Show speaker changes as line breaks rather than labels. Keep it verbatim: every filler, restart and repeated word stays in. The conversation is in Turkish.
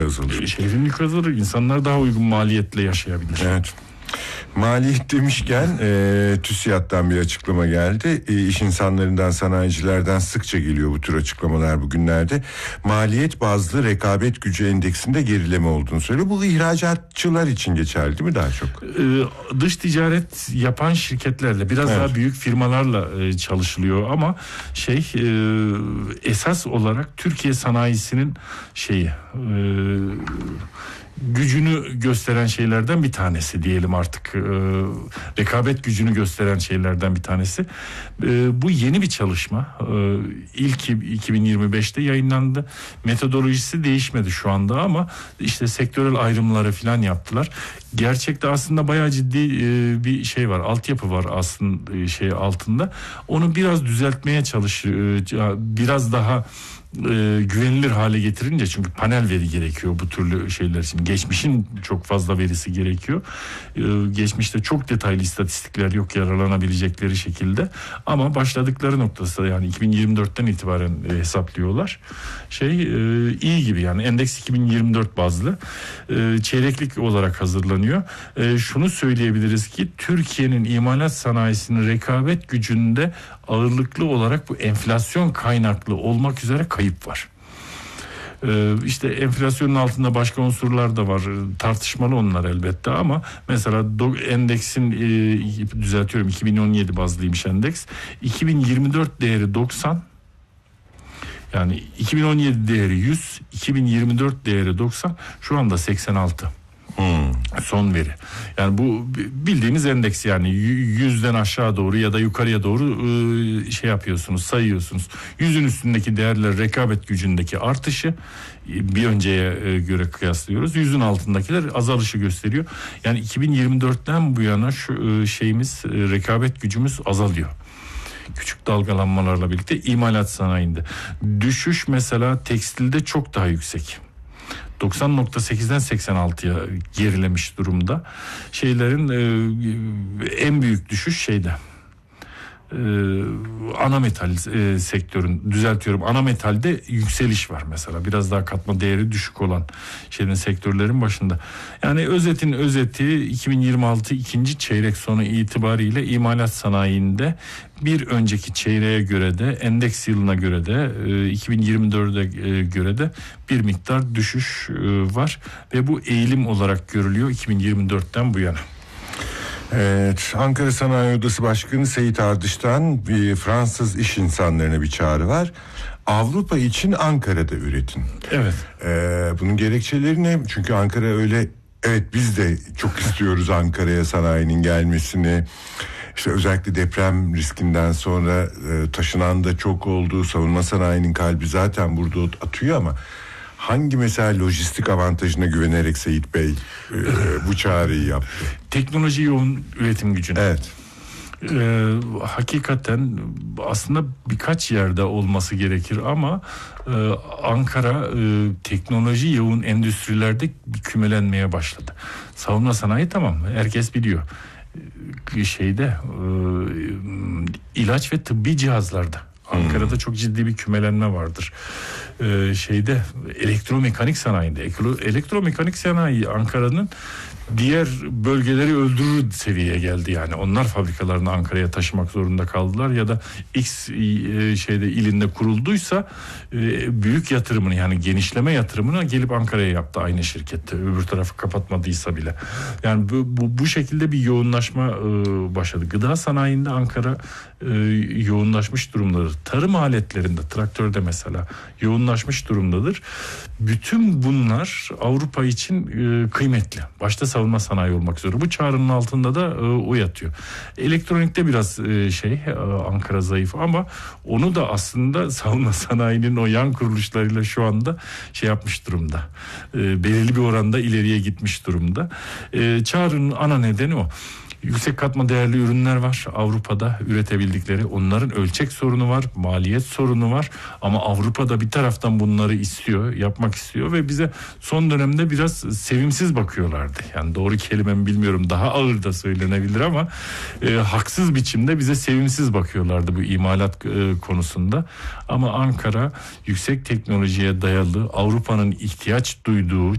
azalır.
Şehrin nüfusu azalır. İnsanlar daha uygun maliyetle yaşayabilir.
Evet. Maliyet demişken e, TÜSİAD'dan bir açıklama geldi. E, iş insanlarından, sanayicilerden sıkça geliyor bu tür açıklamalar bugünlerde. Maliyet bazlı rekabet gücü endeksinde gerileme olduğunu söylüyor. Bu ihracatçılar için geçerli değil mi daha çok?
Ee, dış ticaret yapan şirketlerle, biraz evet. daha büyük firmalarla e, çalışılıyor ama şey e, esas olarak Türkiye sanayisinin şeyi e, gücünü gösteren şeylerden bir tanesi diyelim artık. Ee, rekabet gücünü gösteren şeylerden bir tanesi. Ee, bu yeni bir çalışma. Ee, ilk iki bin yirmi beşte yayınlandı. Metodolojisi değişmedi şu anda ama işte sektörel ayrımları falan yaptılar. Gerçekte aslında bayağı ciddi e, bir şey var. Altyapı var aslında e, şey altında. Onu biraz düzeltmeye çalışıyor. E, biraz daha E, güvenilir hale getirince, çünkü panel veri gerekiyor bu türlü şeyler için. Geçmişin çok fazla verisi gerekiyor. E, geçmişte çok detaylı istatistikler yok yararlanabilecekleri şekilde, ama başladıkları noktası yani iki bin yirmi dörtten itibaren e, hesaplıyorlar. Şey e, iyi gibi, yani endeks iki bin yirmi dört bazlı e, çeyreklik olarak hazırlanıyor. E, şunu söyleyebiliriz ki Türkiye'nin imalat sanayisinin rekabet gücünde ağırlıklı olarak bu enflasyon kaynaklı olmak üzere kayıp var. Ee, işte enflasyonun altında başka unsurlar da var. Tartışmalı onlar elbette, ama mesela do, endeksin e, düzeltiyorum iki bin on yedi bazlıymış endeks. iki bin yirmi dört değeri doksan. Yani iki bin on yedi değeri yüz, iki bin yirmi dört değeri doksan, şu anda seksen altı. Hmm. Son veri. Yani bu bildiğimiz endeks, yani yüzden aşağı doğru ya da yukarıya doğru şey yapıyorsunuz, sayıyorsunuz. Yüzün üstündeki değerler rekabet gücündeki artışı, bir önceye göre kıyaslıyoruz. Yüzün altındakiler azalışı gösteriyor. Yani iki bin yirmi dörtten bu yana şu şeyimiz, rekabet gücümüz azalıyor. Küçük dalgalanmalarla birlikte imalat sanayinde. Düşüş mesela tekstilde çok daha yüksek. doksan nokta sekizden seksen altıya gerilemiş durumda. Şeylerin e, en büyük düşüş şeyde. E, ana metal e, sektörün, düzeltiyorum, ana metalde yükseliş var mesela, biraz daha katma değeri düşük olan şeyin, sektörlerin başında. Yani özetin özeti iki bin yirmi altı ikinci çeyrek sonu itibariyle imalat sanayinde bir önceki çeyreğe göre de, endeks yılına göre de, iki bin yirmi dörde göre de bir miktar düşüş var ve bu eğilim olarak görülüyor iki bin yirmi dörtten bu yana.
Evet, Ankara Sanayi Odası Başkanı Seyit Ardış'tan bir Fransız iş insanlarına bir çağrı var. Avrupa için Ankara'da üretin.
Evet.
Ee, bunun gerekçeleri ne? Çünkü Ankara öyle, evet biz de çok istiyoruz Ankara'ya sanayinin gelmesini. İşte özellikle deprem riskinden sonra e, taşınan da çok oldu. Savunma sanayinin kalbi zaten burada atıyor, ama hangi mesela lojistik avantajına güvenerek Seyit Bey e, bu çağrıyı yaptı?
Teknoloji yoğun üretim gücüne.
Evet.
Ee, hakikaten aslında birkaç yerde olması gerekir, ama e, Ankara e, teknoloji yoğun endüstrilerde kümelenmeye başladı. Savunma sanayi tamam, herkes biliyor. Şeyde e, ilaç ve tıbbi cihazlarda Ankara'da hmm. çok ciddi bir kümelenme vardır. Ee, şeyde elektromekanik sanayinde, elektromekanik sanayi Ankara'nın diğer bölgeleri öldürür seviyeye geldi yani. Onlar fabrikalarını Ankara'ya taşımak zorunda kaldılar, ya da X e, şeyde ilinde kurulduysa e, büyük yatırımını, yani genişleme yatırımını gelip Ankara'ya yaptı aynı şirkette. Öbür tarafı kapatmadıysa bile. Yani bu bu, bu şekilde bir yoğunlaşma e, başladı. Gıda sanayinde Ankara e, yoğunlaşmış durumdadır. Tarım aletlerinde, traktörde mesela yoğunlaşmış durumdadır. Bütün bunlar Avrupa için e, kıymetli. Başta savunma sanayi olmak üzere. Bu çağrının altında da e, o yatıyor. Elektronikte biraz e, şey e, Ankara zayıf, ama onu da aslında savunma sanayinin o yan kuruluşlarıyla şu anda şey yapmış durumda. E, belirli bir oranda ileriye gitmiş durumda. E, çağrının ana nedeni o. Yüksek katma değerli ürünler var Avrupa'da üretebildikleri. Onların ölçek sorunu var, maliyet sorunu var. Ama Avrupa'da bir taraftan bunları istiyor, yapmak istiyor ve bize son dönemde biraz sevimsiz bakıyorlardı. Yani doğru kelimemi bilmiyorum, daha ağır da söylenebilir ama e, haksız biçimde bize sevimsiz bakıyorlardı bu imalat e, konusunda. Ama Ankara yüksek teknolojiye dayalı Avrupa'nın ihtiyaç duyduğu